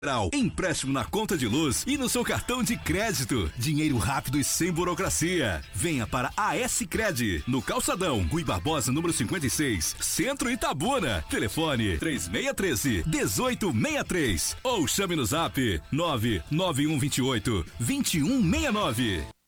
Empréstimo na conta de luz e no seu cartão de crédito. Dinheiro rápido e sem burocracia. Venha para a S-Cred, no Calçadão, Rui Barbosa, número 56, Centro Itabuna. Telefone 3613-1863 ou chame no zap 99128-2169.